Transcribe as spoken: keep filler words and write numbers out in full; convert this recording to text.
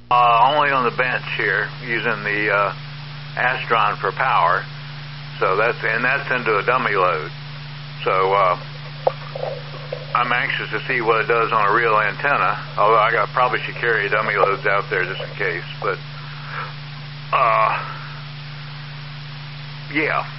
Uh, only on the bench here, using the uh, Astron for power. So that's and that's into a dummy load. So uh, I'm anxious to see what it does on a real antenna. Although I got, probably should carry dummy loads out there just in case. But uh, yeah.